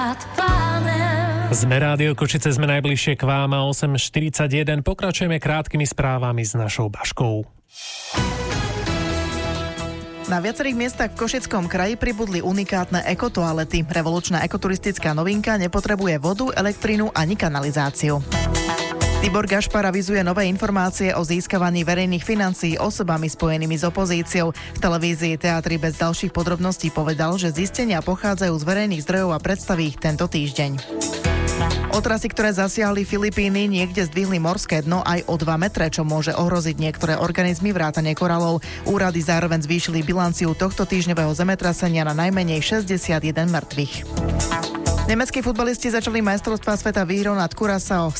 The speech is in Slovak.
Sme Rádio Košice, sme najbližšie k vám a 8:41. Pokračujeme krátkými správami s našou Baškou. Na viacerých miestach v Košickom kraji pribudli unikátne ekotoalety. Revolučná ekoturistická novinka nepotrebuje vodu, elektrínu ani kanalizáciu. Tibor Gašpar avizuje nové informácie o získavaní verejných financií osobami spojenými s opozíciou. V televízii Teatri bez ďalších podrobností povedal, že zistenia pochádzajú z verejných zdrojov a predstaví ich tento týždeň. Otrasy, ktoré zasiahli Filipíny, niekde zdvihli morské dno aj o 2 metre, čo môže ohroziť niektoré organizmy vrátane koralov. Úrady zároveň zvýšili bilanciu tohto týždňového zemetrasenia na najmenej 61 mŕtvych. Nemeckí futbalisti začali majstrovstvá sveta výhrou nad Curaçao.